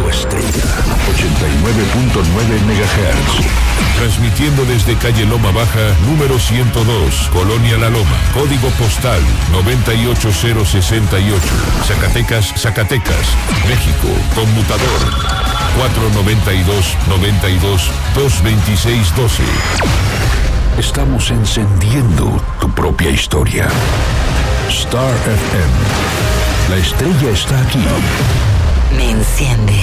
estrella, 89.9 MHz. Transmitiendo desde calle Loma Baja, número 102, Colonia La Loma. Código postal 98068. Zacatecas, Zacatecas, México. Conmutador 492-92-226-12. Estamos encendiendo tu propia historia. Star FM. La estrella está aquí. Me enciende.